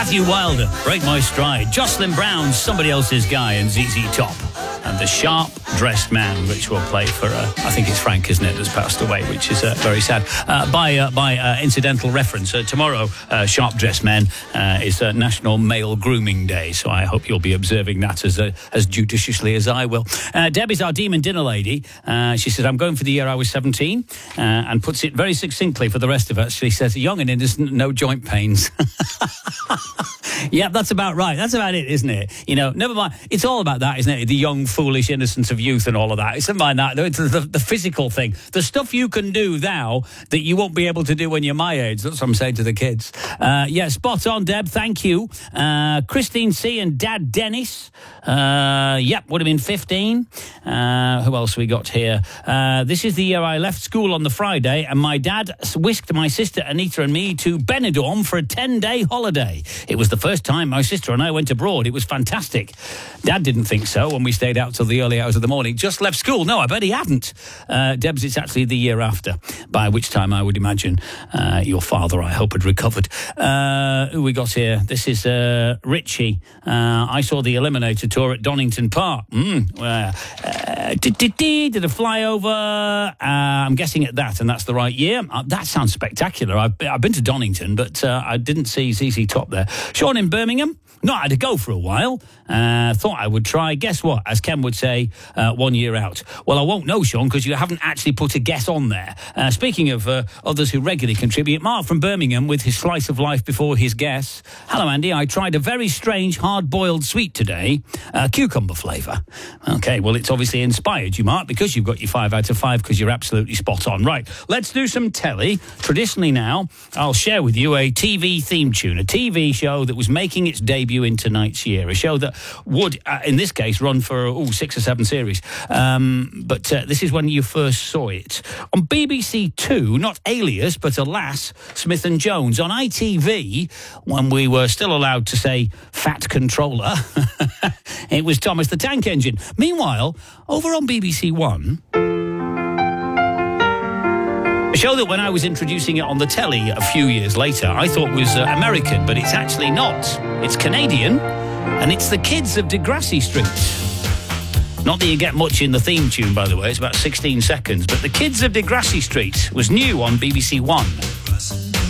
Matthew Wilder, Break My Stride, Jocelyn Brown, Somebody Else's Guy, and ZZ Top. And The Sharp Dressed Man, which will play for, I think it's Frank, isn't it, that's passed away, which is very sad. By incidental reference, tomorrow, Sharp Dressed Men is National Male Grooming Day, so I hope you'll be observing that as judiciously as I will. Debbie's our demon dinner lady. She says, I'm going for the year I was 17, and puts it very succinctly for the rest of us. She says, young and innocent, no joint pains. Yeah, that's about right. That's about it, isn't it? You know, never mind. It's all about that, isn't it? The young, foolish innocence of youth and all of that. It's never mind that. It's the physical thing. The stuff you can do now that you won't be able to do when you're my age. That's what I'm saying to the kids. Yeah, spot on, Deb. Thank you. Christine C. and Dad Dennis. Yep, would have been 15. Who else we got here? This is the year I left school on the Friday and my dad whisked my sister Anita and me to Benidorm for a 10-day holiday. It was the first time my sister and I went abroad. It was fantastic. Dad didn't think so when we stayed out till the early hours of the morning. Just left school. No, I bet he hadn't. Debs, it's actually the year after, by which time I would imagine your father, I hope, had recovered. Who we got here? This is Richie. I saw the Eliminator tour at Donington Park. Did a flyover. I'm guessing at that, and that's the right year. That sounds spectacular. I've been to Donington, but I didn't see ZZ Top there. Sean in Birmingham. Not had to go for a while. Thought I would try. Guess what? As Ken would say, 1 year out. Well, I won't know, Sean, because you haven't actually put a guess on there. Speaking of others who regularly contribute, Mark from Birmingham with his slice of life before his guess. Hello, Andy. I tried a very strange hard-boiled sweet today. Cucumber flavour. Okay, well, it's obviously inspired you, Mark, because you've got your 5 out of 5 because you're absolutely spot on. Right, let's do some telly. Traditionally now, I'll share with you a TV theme tune, a TV show that was making its debut in tonight's year, a show that would, in this case, run for 6 or 7 series. But this is when you first saw it. On BBC Two, not Alias, but alas, Smith and Jones. On ITV, when we were still allowed to say Fat Controller, it was Thomas the Tank Engine. Meanwhile, over on BBC One, a show that when I was introducing it on the telly a few years later, I thought was American, but it's actually not. It's Canadian, and it's The Kids of Degrassi Street. Not that you get much in the theme tune, by the way. It's about 16 seconds. But The Kids of Degrassi Street was new on BBC One.